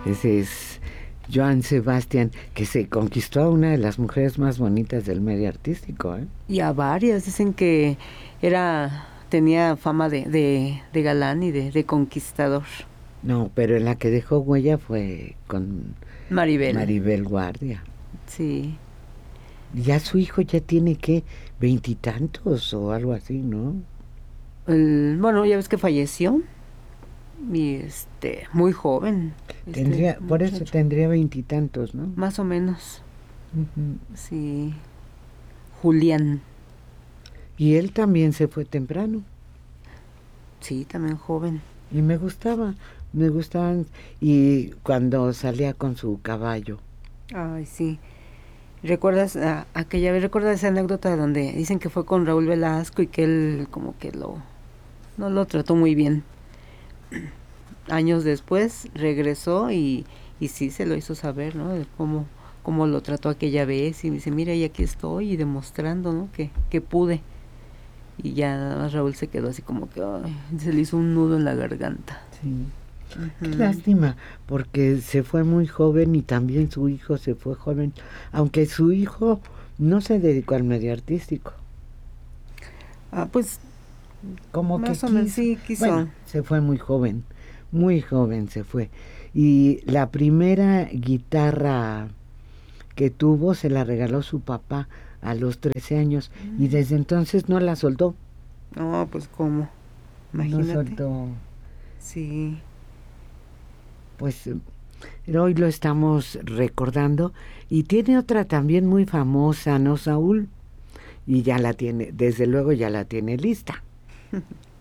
Ese es Joan Sebastián, que se conquistó a una de las mujeres más bonitas del medio artístico, ¿eh? Y a varias, dicen que tenía fama de galán y de conquistador. No, pero en la que dejó huella fue con Maribel. Maribel Guardia. Sí. Ya su hijo ya tiene, ¿qué? 20 y tantos o algo así, ¿no? Bueno, ya ves que falleció. Y muy joven. Por eso Muchacho. tendría 20 y tantos, ¿no? Más o menos. Ujú. Sí. Julián. Y él también se fue temprano. Sí, también joven. Y me gustaban. Y cuando salía con su caballo. Ay, sí. ¿Recuerdas aquella vez, recuerdas esa anécdota donde dicen que fue con Raúl Velasco y que él como que no lo trató muy bien? Años después regresó y sí se lo hizo saber, ¿no? De cómo lo trató aquella vez y dice, mira, y aquí estoy y demostrando, ¿no? Que pude. Y ya nada más Raúl se quedó así como que ay, se le hizo un nudo en la garganta. Sí. Qué Uh-huh. lástima, porque se fue muy joven y también su hijo se fue joven, aunque su hijo no se dedicó al medio artístico, Pues como que más o menos quiso. sí Bueno, quiso. se fue muy joven se fue. Y la primera guitarra que tuvo se la regaló su papá a los 13 años y desde entonces no la soltó, No, pues cómo, no imagínate. soltó, Sí. pues hoy lo estamos recordando y tiene otra también muy famosa, ¿no, Saúl? Y ya la tiene, desde luego ya la tiene lista.